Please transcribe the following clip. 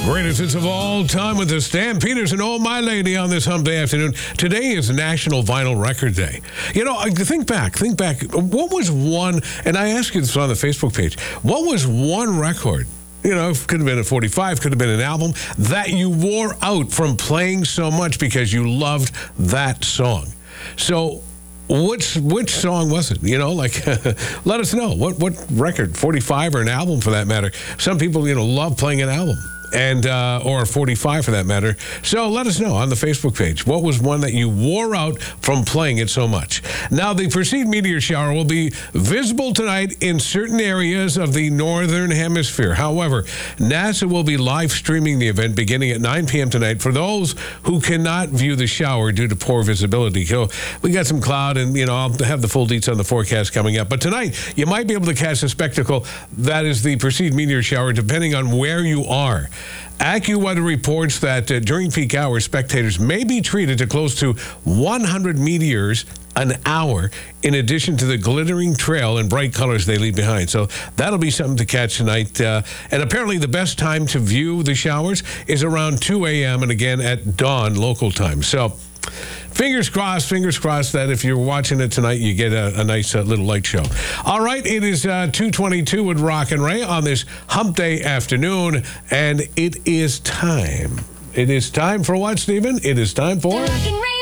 Greatest hits of all time with the Stan Peterson, Oh My Lady, on this hump day afternoon. Today is National Vinyl Record Day. You know, think back. What was one, and I asked you this on the Facebook page, what was one record, you know, could have been a 45, could have been an album, that you wore out from playing so much because you loved that song? So, which song was it? You know, like, let us know. What record, 45 or an album for that matter? Some people, you know, love playing an album. And or 45 for that matter. So let us know on the Facebook page. What was one that you wore out from playing it so much? Now, the perceived meteor shower will be visible tonight in certain areas of the northern hemisphere. However, NASA will be live streaming the event beginning at 9 p.m. tonight for those who cannot view the shower due to poor visibility. So we got some cloud, and, you know, I'll have the full deets on the forecast coming up. But tonight, you might be able to catch a spectacle that is the perceived meteor shower, depending on where you are. AccuWeather reports that during peak hours, spectators may be treated to close to 100 meteors an hour, in addition to the glittering trail and bright colors they leave behind. So that'll be something to catch tonight. And apparently the best time to view the showers is around 2 a.m. and again at dawn local time. So fingers crossed that if you're watching it tonight, you get a nice little light show. All right, it is 2:22 with Rock and Ray on this hump day afternoon, and it is time. It is time for what, Stephen? It is time for...